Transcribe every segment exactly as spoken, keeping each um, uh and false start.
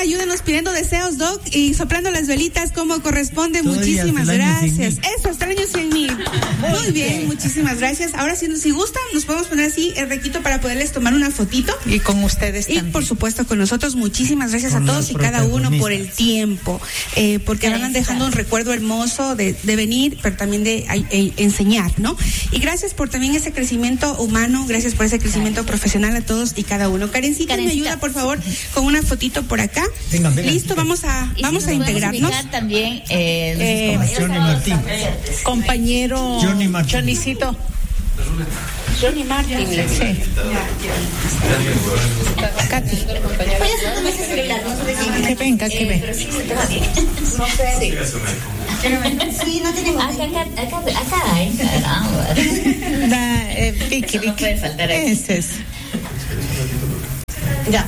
ayúdenos pidiendo deseos, Doc, y soplando las velitas como corresponde. Todavía muchísimas gracias. Eso, hasta el año cien mil. Muy bien, muchísimas gracias. Ahora, si, si gustan, nos podemos poner así el requito para poderles tomar una fotito. Y con ustedes también. Y por supuesto con nosotros. Muchísimas gracias con a todos y cada uno por el tiempo, eh, porque gracias. Van dejando un recuerdo hermoso de, de venir, pero también de eh, enseñar, ¿no? Y gracias por también ese crecimiento humano, gracias por ese crecimiento profesional a todos y cada uno. Karencita, Karencita. me ayuda, por favor, con una fotito por acá. Venga, venga, Listo, venga. vamos a y vamos si a integrarnos. También eh, eh, Johnny Martín. Compañero Johnny Martín. Johnnycito. Johnny Martín. Sí. Katy. Que venga, que venga. No sé. Sí, no tenemos. Acá, acá, acá, acá hay. Da, eh, Vicky, Vicky. No puede faltar aquí. Ese es. Ya.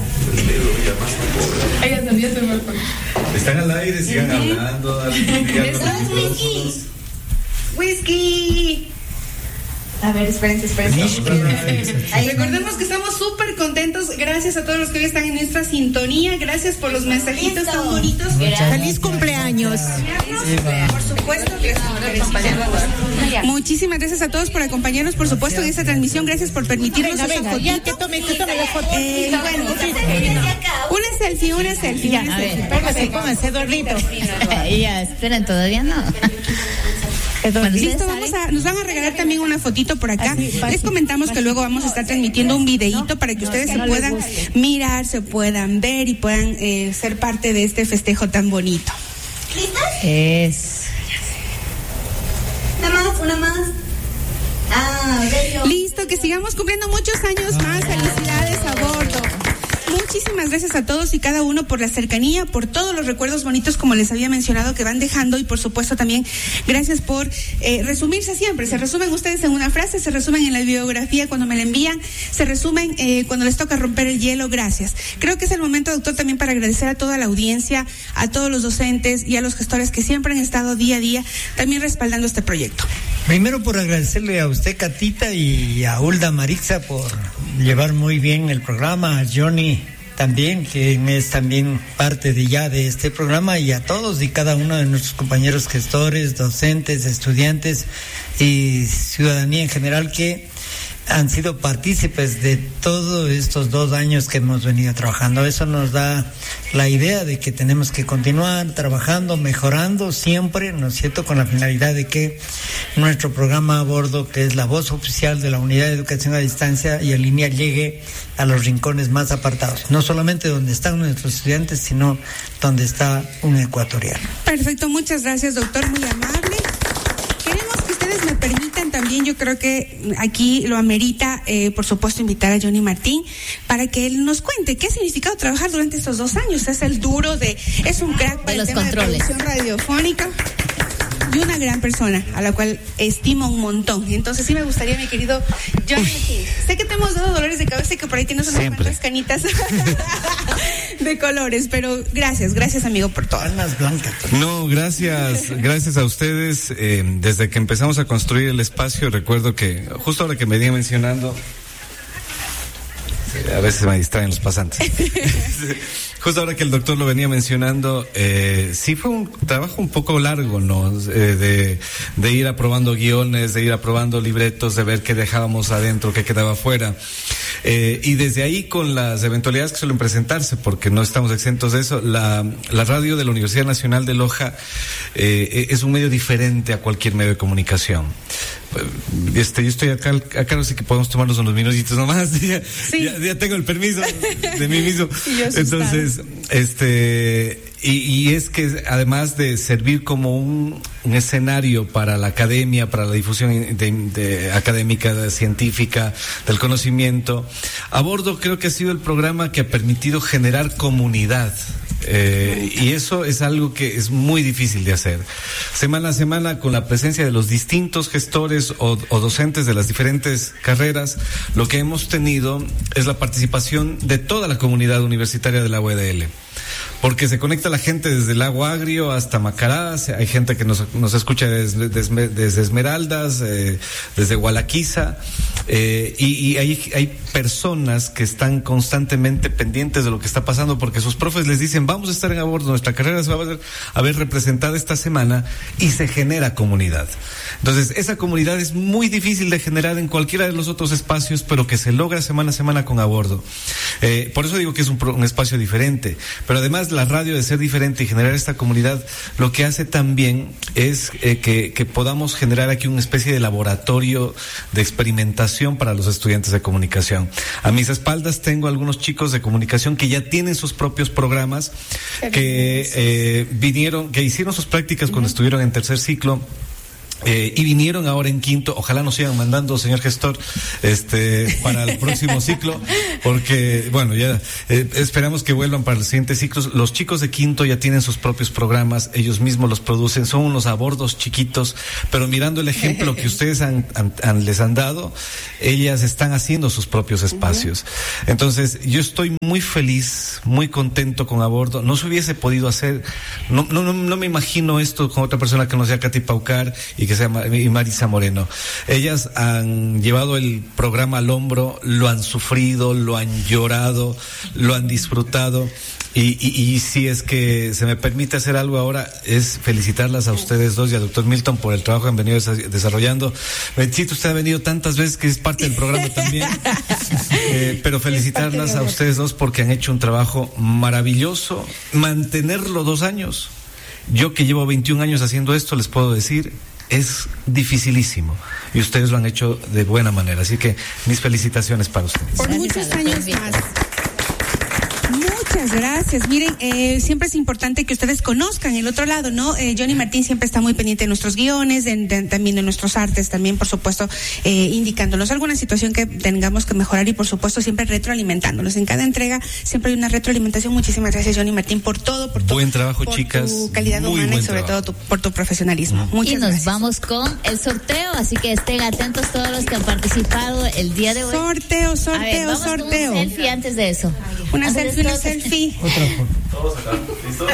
Están al aire, sigan uh-huh. hablando. Whisky. Whisky. A ver, espérense, espérense. Recordemos que estamos súper contentos. Gracias a todos los que hoy están en nuestra sintonía. Gracias por los mensajitos tan bonitos. Feliz cumpleaños. Por supuesto, gracias por acompañarnos. Muchísimas gracias a todos por acompañarnos, por supuesto, en esta transmisión. Gracias por permitirnos venga, venga, ya que tome, que tome la foto. Eh, bueno, una selfie, una selfie. Ya, a ver, póngase, póngase, Dorlito. Ya, esperen, todavía no. Listo, vamos a, nos van a regalar también una fotito por acá. Así, Les comentamos que luego vamos a estar transmitiendo un videíto para que ustedes se puedan mirar, se puedan ver y puedan eh, ser parte de este festejo tan bonito. ¿Listas? Es. Una más, una más. Ah, bello. Listo, que sigamos cumpliendo muchos años más. Felicidades a bordo. Muchísimas gracias a todos y cada uno por la cercanía, por todos los recuerdos bonitos, como les había mencionado, que van dejando, y por supuesto también gracias por eh, resumirse siempre. Se resumen ustedes en una frase, se resumen en la biografía cuando me la envían, se resumen eh, cuando les toca romper el hielo. Gracias. Creo que es el momento, doctor, también para agradecer a toda la audiencia, a todos los docentes y a los gestores que siempre han estado día a día también respaldando este proyecto. Primero por agradecerle a usted, Catita, y a Hulda Marixa por llevar muy bien el programa, a Johnny también, que es también parte de ya de este programa, y a todos y cada uno de nuestros compañeros gestores, docentes, estudiantes y ciudadanía en general que han sido partícipes de todos estos dos años que hemos venido trabajando. Eso nos da la idea de que tenemos que continuar trabajando, mejorando siempre, ¿no es cierto?, con la finalidad de que nuestro programa a bordo, que es la voz oficial de la Unidad de Educación a Distancia y en línea, llegue a los rincones más apartados, no solamente donde están nuestros estudiantes, sino donde está un ecuatoriano. Perfecto, muchas gracias, doctor, muy amable. Queremos que ustedes me permitan también, yo creo que aquí lo amerita, eh, por supuesto, invitar a Johnny Martín para que él nos cuente qué ha significado trabajar durante estos dos años. Es el duro de, es un crack para el tema de producción radiofónica y una gran persona a la cual estimo un montón. Entonces sí me gustaría, mi querido Johnny Martín, sé que te hemos dado dolores de cabeza y que por ahí tienes unas Siempre. cuantas canitas de colores, pero gracias, gracias amigo por todo. Almas blancas. No, gracias, gracias a ustedes. Eh, desde que empezamos a construir el espacio, recuerdo que justo ahora que me venía mencionando, a veces me distraen los pasantes. Justo ahora que el doctor lo venía mencionando, eh, sí fue un trabajo un poco largo, ¿no? Eh, de, de ir aprobando guiones, de ir aprobando libretos, de ver qué dejábamos adentro, qué quedaba afuera. Eh, y desde ahí, con las eventualidades que suelen presentarse, porque no estamos exentos de eso, la, la radio de la Universidad Nacional de Loja eh, es un medio diferente a cualquier medio de comunicación. Este, yo estoy acá, acá no sé que podemos tomarnos unos minutitos nomás, ya, sí. ya, ya tengo el permiso de mí mismo. Entonces, este, y, y es que además de servir como un, un escenario para la academia, para la difusión de, de académica, de, científica, del conocimiento, a bordo creo que ha sido el programa que ha permitido generar comunidad. Eh, y eso es algo que es muy difícil de hacer. Semana a semana, con la presencia de los distintos gestores o, o docentes de las diferentes carreras, lo que hemos tenido es la participación de toda la comunidad universitaria de la U E D L. porque se conecta la gente desde el Lago Agrio hasta Macará, hay gente que nos, nos escucha desde, desde, desde Esmeraldas, eh, desde Gualaquiza, eh, y, y hay, hay personas que están constantemente pendientes de lo que está pasando, porque sus profes les dicen, vamos a estar en abordo, nuestra carrera se va a ver, a ver representada esta semana, y se genera comunidad. Entonces, esa comunidad es muy difícil de generar en cualquiera de los otros espacios, pero que se logra semana a semana con Abordo. Eh, por eso digo que es un, un espacio diferente, pero además la radio, de ser diferente y generar esta comunidad, lo que hace también es eh, que, que podamos generar aquí una especie de laboratorio de experimentación para los estudiantes de comunicación. A mis espaldas tengo algunos chicos de comunicación que ya tienen sus propios programas, que eh, vinieron, que hicieron sus prácticas cuando estuvieron en tercer ciclo. Eh, y vinieron ahora en quinto, ojalá nos sigan mandando, señor gestor, este, para el próximo ciclo, porque, bueno, ya eh, esperamos que vuelvan para los siguientes ciclos. Los chicos de quinto ya tienen sus propios programas, ellos mismos los producen, son unos abordos chiquitos, pero mirando el ejemplo que ustedes han, han, han, les han dado, ellas están haciendo sus propios espacios. Entonces, yo estoy muy feliz, muy contento con Abordo. No se hubiese podido hacer, no, no, no, no me imagino esto con otra persona que no sea Katy Paucar y que sea Marisa Moreno. Ellas han llevado el programa al hombro, lo han sufrido, lo han llorado, lo han disfrutado. Y, y, y si es que se me permite hacer algo ahora, es felicitarlas a ustedes dos y al doctor Milton por el trabajo que han venido desarrollando. Benchito, usted ha venido tantas veces que es parte del programa también. Eh, pero felicitarlas a ustedes dos porque han hecho un trabajo maravilloso. Mantenerlo dos años. Yo que llevo veintiún años haciendo esto, les puedo decir, es dificilísimo y ustedes lo han hecho de buena manera, así que mis felicitaciones para ustedes. Por muchos años más. Muchas gracias. Miren, eh, siempre es importante que ustedes conozcan el otro lado, ¿no? Eh, Johnny Martín siempre está muy pendiente de nuestros guiones, de, de, también de nuestros artes, también, por supuesto, eh, indicándonos alguna situación que tengamos que mejorar y, por supuesto, siempre retroalimentándonos. En cada entrega siempre hay una retroalimentación. Muchísimas gracias, Johnny Martín, por todo, por tu, buen trabajo, por chicas. tu calidad muy humana y, sobre trabajo. todo, tu, por tu profesionalismo. Uh-huh. Muchas y nos gracias. Vamos con el sorteo, así que estén atentos todos los que han participado el día de hoy. Sorteo, sorteo, A ver, vamos sorteo. Con un selfie antes de eso. Una Antes selfie, de una esto, selfie. Otra foto. Todos acá, ¿listo?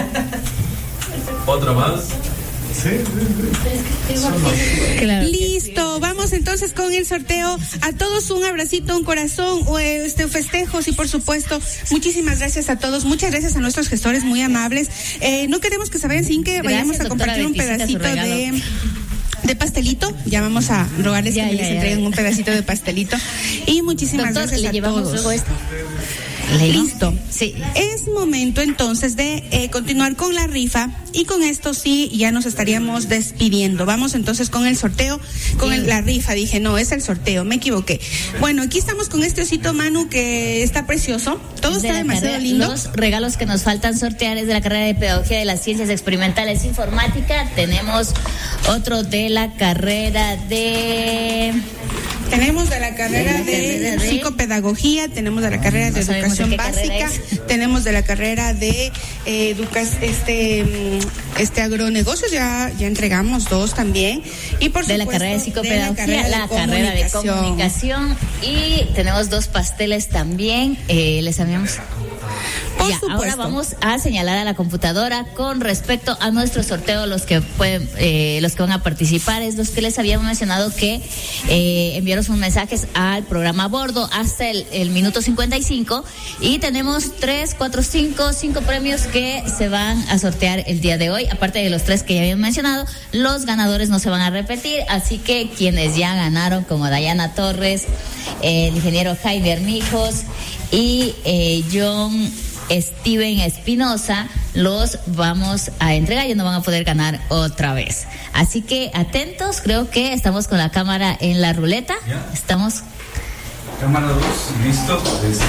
Otra más. Sí, sí, sí. Claro. Listo, vamos entonces con el sorteo. A todos un abracito, un corazón, o este festejos y por supuesto muchísimas gracias a todos, muchas gracias a nuestros gestores muy amables. Eh, no queremos que se vayan sin que Gracias, vayamos a compartir un pedacito de de pastelito. Ya vamos a rogarles ya, que ya, les ya, entreguen ya. un pedacito de pastelito y muchísimas Doctor, gracias le a llevamos todos. luego esto. Listo. Sí. Es momento entonces de eh, continuar con la rifa y con esto sí ya nos estaríamos despidiendo. Vamos entonces con el sorteo, con el, la rifa. Dije, no, es el sorteo, me equivoqué. Bueno, aquí estamos con este osito Manu que está precioso. Todo De está la demasiado carrera, lindo. Los regalos que nos faltan sortear es de la carrera de Pedagogía de las Ciencias Experimentales Informática. Tenemos otro de la carrera de... Tenemos de la carrera de, de, la carrera de psicopedagogía, tenemos de la carrera de no educación de básica, tenemos de la carrera de eh, educa este este agronegocios, ya ya entregamos dos también, y por de supuesto la carrera de psicopedagogía, de la carrera de, la carrera de comunicación, y tenemos dos pasteles también. Eh, les habíamos Por ya, supuesto. ahora vamos a señalar a la computadora con respecto a nuestro sorteo. Los que pueden, eh, los que van a participar es los que les habíamos mencionado que eh, enviaron sus mensajes al programa Abordo hasta el, el minuto cincuenta y cinco, y tenemos tres, cuatro, cinco, cinco premios que se van a sortear el día de hoy. Aparte de los tres que ya habíamos mencionado, los ganadores no se van a repetir, así que quienes ya ganaron, como Dayana Torres, eh, el ingeniero Jaime Armijos y eh, John Steven Espinosa, los vamos a entregar y no van a poder ganar otra vez. Así que atentos, creo que estamos con la cámara en la ruleta. ¿Ya? Estamos... Cámara dos, listo,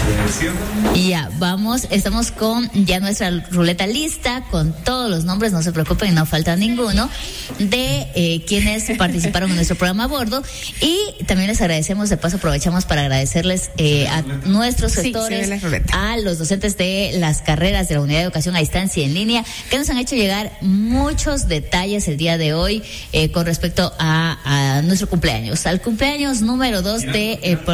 Y ya, vamos, estamos con ya nuestra ruleta lista, con todos los nombres, no se preocupen, no falta ninguno, de eh, quienes participaron en nuestro programa Abordo. Y también les agradecemos, de paso aprovechamos para agradecerles eh, a nuestros Sí, gestores, se ve la ruleta. a los docentes de las carreras de la Unidad de Educación a Distancia en Línea, que nos han hecho llegar muchos detalles el día de hoy eh, con respecto a, a nuestro cumpleaños, al cumpleaños número dos del programa Abordo.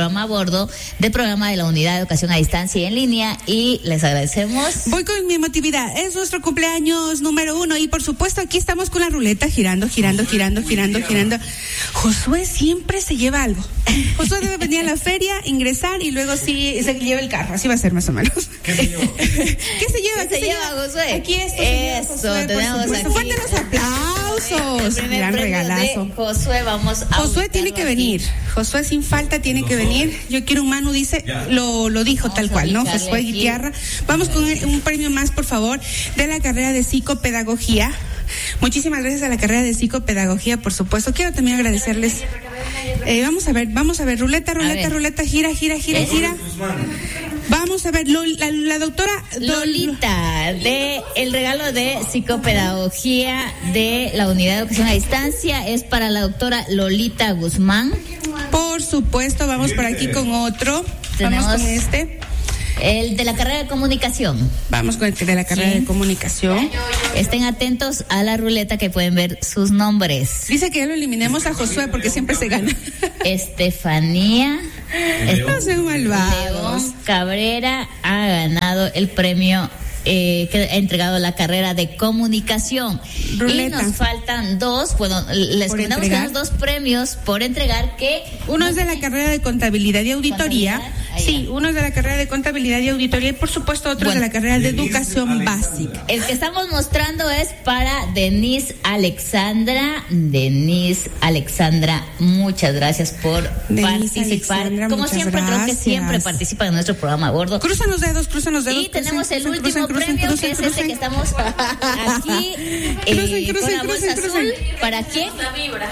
bordo del programa de la Unidad de Educación a Distancia y en línea, y les agradecemos. Voy con mi emotividad. Es nuestro cumpleaños número uno y por supuesto aquí estamos con la ruleta girando, girando, girando, girando, girando. Josué siempre se lleva algo. Josué debe venir a la feria, ingresar y luego sí se lleva el carro. Así va a ser más o menos. ¿Qué se lleva? ¿Qué se lleva? ¿Qué se lleva, Josué? Aquí esto. Eso, Josué, tenemos aquí. Fuertes los aplausos. El primer Gran premio regalazo. de Josué, vamos a Josué tiene que aquí. venir. Josué sin falta tiene que venir. Yo quiero un Manu, dice, lo, lo dijo Vamos tal cual, ¿no? ubicarle Josué aquí. Guitiarra. Vamos con un premio más, por favor, de la carrera de psicopedagogía. Muchísimas gracias a la carrera de psicopedagogía, por supuesto. Quiero también agradecerles. Eh, vamos a ver, vamos a ver, ruleta, ruleta, ruleta, gira, gira, gira, gira. Vamos a ver, lo, la, la doctora Lolita, de el regalo de psicopedagogía de la Unidad de Educación a Distancia es para la doctora Lolita Guzmán. Por supuesto, vamos por aquí con otro. Tenemos Vamos con este. El de la carrera de comunicación. Vamos con el de la carrera Sí. de comunicación. Estén atentos a la ruleta que pueden ver sus nombres. Dice que ya lo eliminemos a Josué porque siempre se gana. Estefanía No sean malvados. León Cabrera ha ganado el premio eh, que ha entregado la carrera de comunicación. Ruleta. Y nos faltan dos, bueno, les Por comentamos que entregar. tenemos dos premios por entregar que Uno es de la carrera de contabilidad y auditoría. Contabilidad, ahí Sí, ya. uno es de la carrera de contabilidad y auditoría y por supuesto otro es de Bueno. la carrera de educación básica. el que estamos mostrando es para Denise Alexandra. Denise Alexandra, muchas gracias por Denise participar. Alexandra, Como muchas siempre, creo que gracias. siempre participa en nuestro programa a bordo. Cruzan los dedos, cruzan los dedos. Y tenemos crucen, el crucen, último crucen, premio, crucen, que es crucen. este que estamos aquí eh, Crucen, con crucen, la bolsa crucen, crucen. azul. ¿Para quién? La vibra.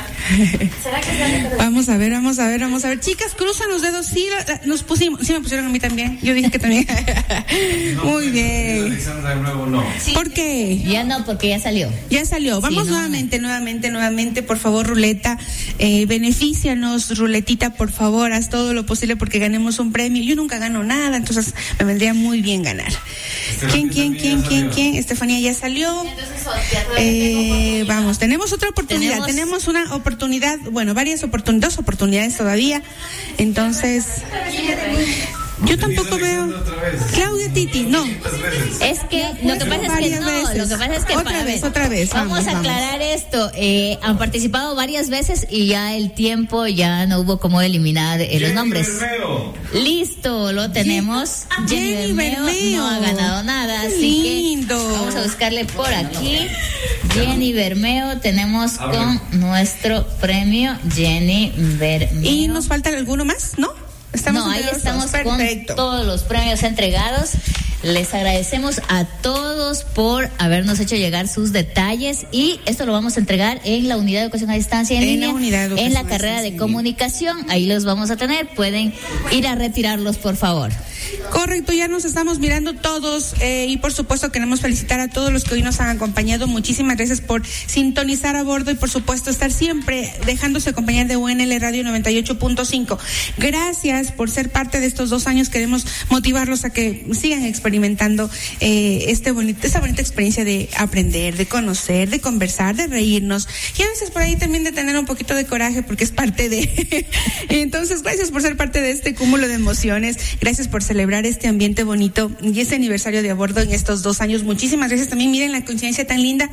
Vamos a ver, vamos a ver, vamos a ver. Chicas, cruzan los dedos. Sí, la- la- nos pusimos. Sí, me pusieron a mí también. Yo dije que también. Muy bien. Alexandra de nuevo no. ¿Por qué? Ya no, porque ya salió. Ya salió. Vamos Sí, no. nuevamente, nuevamente, nuevamente. Por favor, ruleta, eh, benefícianos, ruletita, por favor, haz todo lo posible porque ganemos un premio. Yo nunca gano nada, entonces me vendría muy bien ganar. ¿Quién, quién, quién, quién, quién? Estefanía ya salió. Eh, vamos, tenemos otra oportunidad. Tenemos- Tenemos una oportunidad, bueno, varias oportunidades, dos oportunidades todavía. Entonces, yo tampoco veo. Claudia Titi, no. Es que lo que pasa es que varias no, veces. lo que pasa es que Otra para vez, ver, otra vez, Vamos, vamos, a aclarar esto. Eh, han participado varias veces y ya el tiempo ya no hubo como eliminar eh, los nombres. Listo, lo tenemos. Jenny Jenny Bermeo Bermeo. no ha ganado nada, Qué así lindo. que vamos a buscarle por aquí. Jenny Bermeo, tenemos con nuestro premio Jenny Bermeo. ¿Y nos falta alguno más? ¿No? Estamos no, ahí entre los estamos dos. con Perfecto. todos los premios entregados. Les agradecemos a todos por habernos hecho llegar sus detalles y esto lo vamos a entregar en la Unidad de Educación a Distancia en, En la línea, Unidad de Educación en la a carrera Distancia de en comunicación. Ahí los vamos a tener. Pueden ir a retirarlos, por favor. Correcto, ya nos estamos mirando todos eh, y por supuesto queremos felicitar a todos los que hoy nos han acompañado. Muchísimas gracias por sintonizar a bordo y por supuesto estar siempre dejándose acompañar de U N L Radio noventa y ocho punto cinco. Gracias por ser parte de estos dos años. Queremos motivarlos a que sigan experimentando eh, este bonito, esta bonita experiencia de aprender, de conocer, de conversar, de reírnos y a veces por ahí también de tener un poquito de coraje porque es parte de. Entonces, gracias por ser parte de este cúmulo de emociones. Gracias por celebrar este ambiente bonito y este aniversario de a bordo en estos dos años. Muchísimas gracias también. Miren la coincidencia tan linda.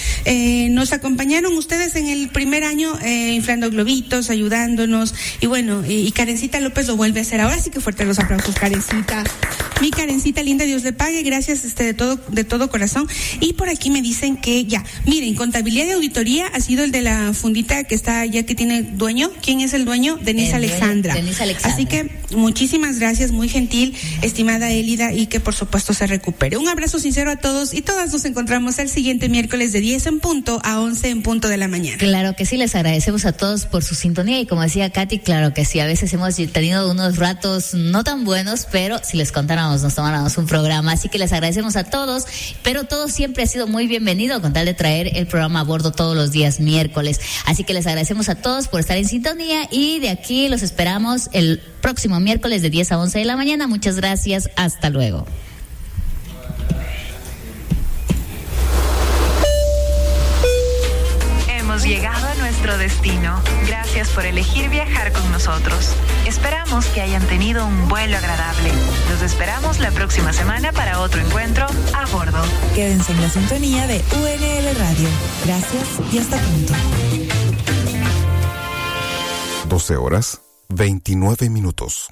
Eh, nos acompañaron ustedes en el primer año eh, inflando globitos, ayudándonos y bueno, y, y Karencita López lo vuelve a hacer. Ahora sí que fuerte los aplausos, Karencita. Mi Karencita linda, Dios le pague. Gracias este de todo de todo corazón. Y por aquí me dicen que ya, miren, contabilidad y auditoría ha sido el de la fundita que está allá que tiene dueño. ¿Quién es el dueño? Denise El dueño, Alexandra. Denise Alexandra. Así que muchísimas gracias, muy gentil, estimada Élida, y que por supuesto se recupere. Un abrazo sincero a todos y todas nos encontramos el siguiente miércoles de diez en punto a once en punto de la mañana. Claro que sí, les agradecemos a todos por su sintonía y como decía Katy, claro que sí, a veces hemos tenido unos ratos no tan buenos, pero si les contáramos nos tomáramos un programa, así que les agradecemos a todos, pero todo siempre ha sido muy bienvenido con tal de traer el programa a bordo todos los días miércoles, así que les agradecemos a todos por estar en sintonía y de aquí los esperamos el próximo miércoles de diez a once de la mañana. Muchas gracias, hasta luego. Hemos llegado a nuestro destino. Gracias. gracias por elegir viajar con nosotros. Esperamos que hayan tenido un vuelo agradable. Los esperamos la próxima semana para otro encuentro a bordo. Quédense en la sintonía de U N L Radio. Gracias y hasta pronto. doce horas, veintinueve minutos.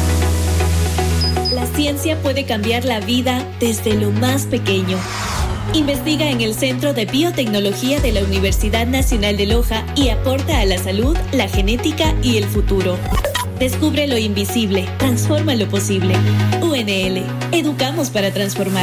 La ciencia puede cambiar la vida desde lo más pequeño. Investiga en el Centro de Biotecnología de la Universidad Nacional de Loja y aporta a la salud, la genética y el futuro. Descubre lo invisible, transforma lo posible. U N L, educamos para transformar.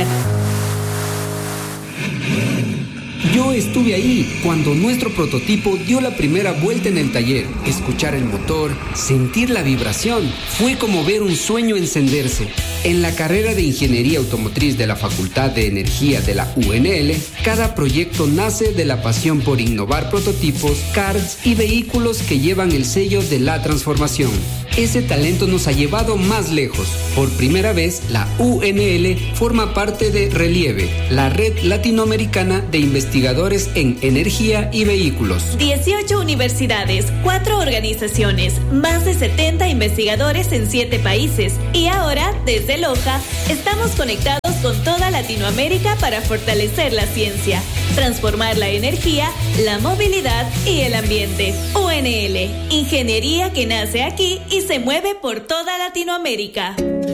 Yo estuve ahí cuando nuestro prototipo dio la primera vuelta en el taller. Escuchar el motor, sentir la vibración, fue como ver un sueño encenderse. En la carrera de Ingeniería Automotriz de la Facultad de Energía de la U N L, cada proyecto nace de la pasión por innovar prototipos, cards y vehículos que llevan el sello de la transformación. Ese talento nos ha llevado más lejos. Por primera vez, la U N L forma parte de Relieve, la red latinoamericana de investigadores en energía y vehículos. dieciocho universidades, cuatro organizaciones, más de setenta investigadores en siete países. Y ahora, desde Loja, estamos conectados con toda Latinoamérica para fortalecer la ciencia, transformar la energía, la movilidad y el ambiente. U N L, ingeniería que nace aquí y se mueve por toda Latinoamérica.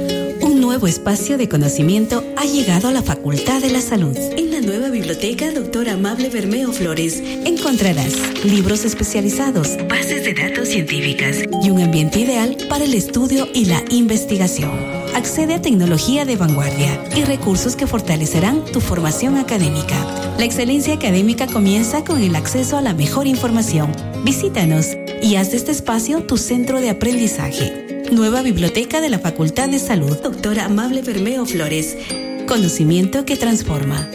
Un nuevo espacio de conocimiento ha llegado a la Facultad de la Salud. En la nueva biblioteca Doctora Amable Bermeo Flores encontrarás libros especializados, bases de datos científicas y un ambiente ideal para el estudio y la investigación. Accede a tecnología de vanguardia y recursos que fortalecerán tu formación académica. La excelencia académica comienza con el acceso a la mejor información. Visítanos y haz de este espacio tu centro de aprendizaje. Nueva biblioteca de la Facultad de Salud, Doctora Amable Bermeo Flores. Conocimiento que transforma.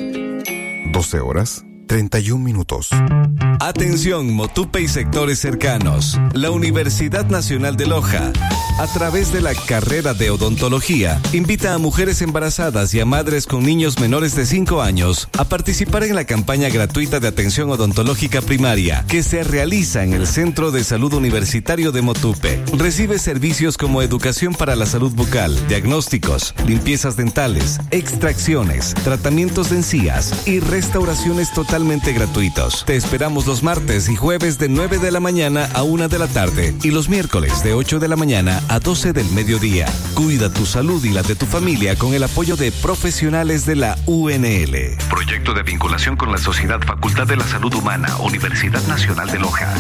doce horas, treinta y un minutos. Atención, Motupe y sectores cercanos. La Universidad Nacional de Loja, a través de la carrera de odontología, invita a mujeres embarazadas y a madres con niños menores de cinco años a participar en la campaña gratuita de atención odontológica primaria que se realiza en el Centro de Salud Universitario de Motupe. Recibe servicios como educación para la salud bucal, diagnósticos, limpiezas dentales, extracciones, tratamientos de encías y restauraciones totalmente gratuitos. Te esperamos los martes y jueves de nueve de la mañana a una de la tarde y los miércoles de ocho de la mañana a doce del mediodía. Cuida tu salud y la de tu familia con el apoyo de profesionales de la U N L. Proyecto de vinculación con la Sociedad Facultad de la Salud Humana, Universidad Nacional de Loja.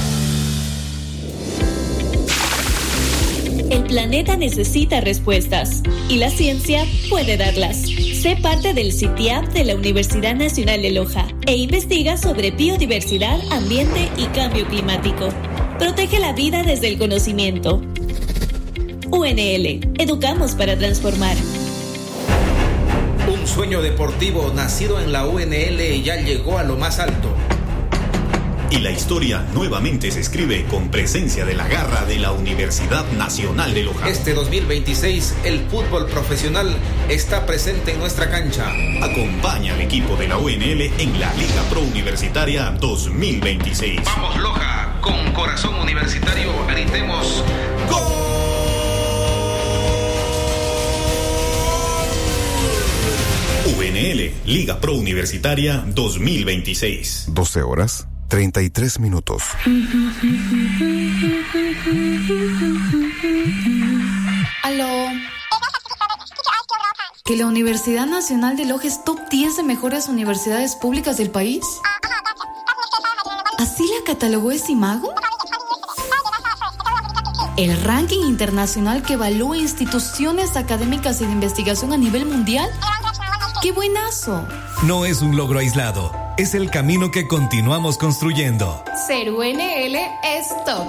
El planeta necesita respuestas y la ciencia puede darlas. Sé parte del C I T I A P de la Universidad Nacional de Loja e investiga sobre biodiversidad, ambiente y cambio climático. Protege la vida desde el conocimiento. U N L, educamos para transformar. Un sueño deportivo nacido en la U N L ya llegó a lo más alto. Y la historia nuevamente se escribe con presencia de la garra de la Universidad Nacional de Loja. Este dos mil veintiséis, el fútbol profesional está presente en nuestra cancha. Acompaña al equipo de la U N L en la Liga Pro Universitaria dos mil veintiséis. Vamos Loja, con corazón universitario, gritemos ¡Gol! U N L, Liga Pro Universitaria dos mil veintiséis. doce horas, treinta y tres minutos. Aló. ¿Que la Universidad Nacional de Loja es top diez de mejores universidades públicas del país? ¿Así la catalogó Esimago? ¿El ranking internacional que evalúa instituciones académicas y de investigación a nivel mundial? ¡Qué buenazo! No es un logro aislado, es el camino que continuamos construyendo. Ser U N L es top.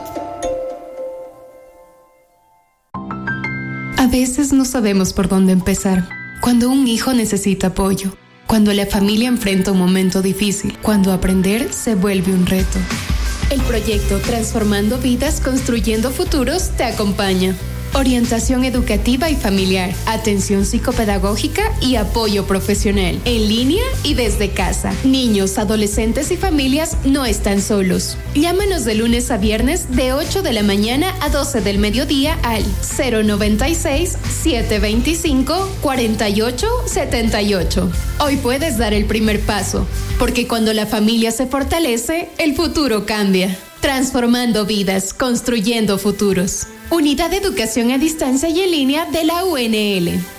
A veces no sabemos por dónde empezar. Cuando un hijo necesita apoyo, cuando la familia enfrenta un momento difícil, cuando aprender se vuelve un reto. El proyecto Transformando Vidas, Construyendo Futuros te acompaña. orientación educativa y familiar, atención psicopedagógica y apoyo profesional, en línea y desde casa. Niños, adolescentes y familias no están solos. Llámanos de lunes a viernes de ocho de la mañana a doce del mediodía al cero noventa y seis, setecientos veinticinco, cuarenta y ocho setenta y ocho. Hoy puedes dar el primer paso, porque cuando la familia se fortalece, el futuro cambia. Transformando vidas, construyendo futuros. Unidad de Educación a Distancia y en Línea de la U N L.